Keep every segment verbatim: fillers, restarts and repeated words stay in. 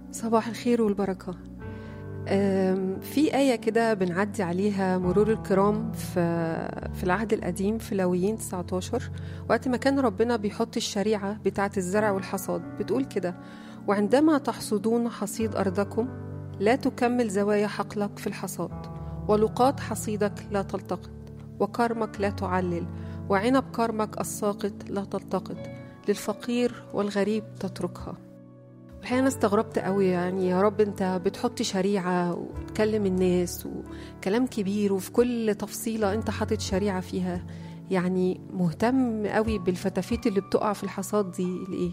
صباح الخير والبركة. أم، في آية كده بنعدي عليها مرور الكرام في في العهد القديم في لاويين تسعة عشر، وقت ما كان ربنا بيحط الشريعة بتاعة الزرع والحصاد، بتقول كده: وعندما تحصدون حصيد أرضكم لا تكمل زوايا حقلك في الحصاد، ولقاط حصيدك لا تلتقط، وكرمك لا تعلل، وعنب كرمك الساقط لا تلتقط، للفقير والغريب تتركها. الحقيقة أنا استغربت قوي، يعني يا رب أنت بتحط شريعة وتكلم الناس وكلام كبير، وفي كل تفصيلة أنت حاطط شريعة فيها، يعني مهتم قوي بالفتافيت اللي بتقع في الحصاد دي لإيه؟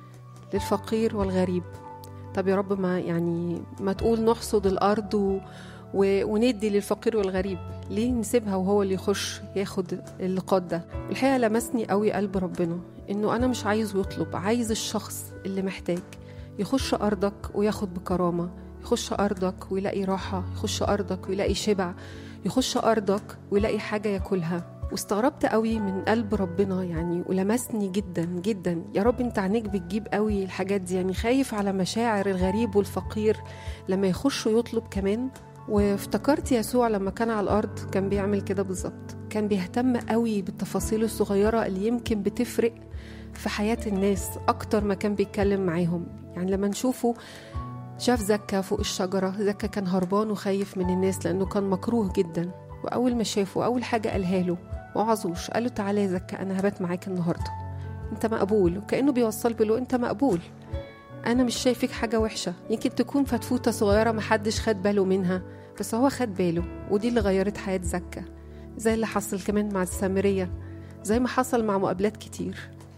للفقير والغريب. طب يا رب ما يعني ما تقول نحصد الأرض و... و... وندي للفقير والغريب، ليه نسيبها وهو اللي يخش ياخد اللقاط ده؟ الحقيقة لمسني قوي قلب ربنا، إنه أنا مش عايز يطلب، عايز الشخص اللي محتاج يخش أرضك وياخد بكرامة، يخش أرضك ويلاقي راحة، يخش أرضك ويلاقي شبع، يخش أرضك ويلاقي حاجة ياكلها. واستغربت قوي من قلب ربنا يعني، ولمسني جدا جدا. يا رب انت عينيك بتجيب قوي الحاجات دي، يعني خايف على مشاعر الغريب والفقير لما يخش يطلب كمان. وافتكرت يسوع لما كان على الأرض كان بيعمل كده بالظبط، كان بيهتم قوي بالتفاصيل الصغيرة اللي يمكن بتفرق في حياة الناس أكتر ما كان بيتكلم معاهم. يعني لما نشوفه شاف زكا فوق الشجرة، زكا كان هربان وخايف من الناس لأنه كان مكروه جدا، وأول ما شافه أول حاجة قالها له وعظوش، قال له: تعالى يا زكا أنا هبات معاك النهاردة، أنت مقبول. وكأنه بيوصل بله أنت مقبول، أنا مش شايفك حاجة وحشة. يمكن تكون فتفوتة صغيرة محدش خد باله منها، بس هو خد باله، ودي اللي غيرت حياة زكا، زي اللي حصل كمان مع السامرية، زي ما حصل مع مقابلات كتير.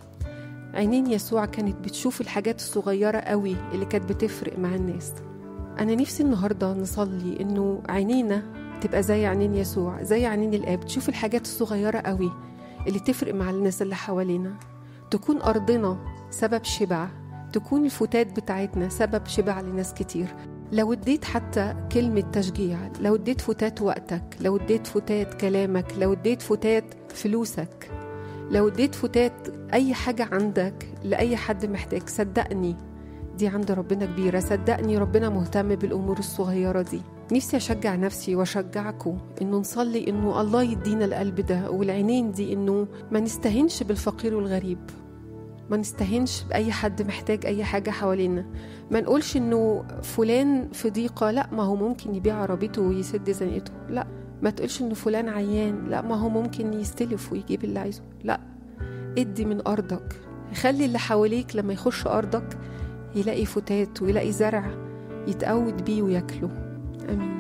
عينين يسوع كانت بتشوف الحاجات الصغيرة قوي اللي كانت بتفرق مع الناس. أنا نفسي النهاردة نصلي إنه عينينا تبقى زي عينين يسوع، زي عينين الآب، تشوف الحاجات الصغيرة قوي اللي تفرق مع الناس اللي حوالينا. تكون أرضنا سبب شبع، تكون الفتات بتاعتنا سبب شبع لناس كتير. لو اديت حتى كلمة تشجيع، لو اديت فتات وقتك، لو اديت فتات كلامك، لو اديت فتات فلوسك، لو اديت فتات أي حاجة عندك لأي حد محتاج، صدقني دي عند ربنا كبيرة. صدقني ربنا مهتم بالأمور الصغيرة دي. نفسي أشجع نفسي وأشجعكم إنه نصلي إنه الله يدينا القلب ده والعينين دي، إنه ما نستهنش بالفقير والغريب، ما نستهنش بأي حد محتاج أي حاجة حوالينا. ما نقولش إنه فلان في ضيقة، لا ما هو ممكن يبيع عربيته ويسد زنقته. لا، ما تقولش إنه فلان عيان، لا ما هو ممكن يستلف ويجيب اللي عايزه. لا، ادي من أرضك، خلي اللي حواليك لما يخش أرضك يلاقي فتات ويلاقي زرع يتقود بيه وياكله. آمين.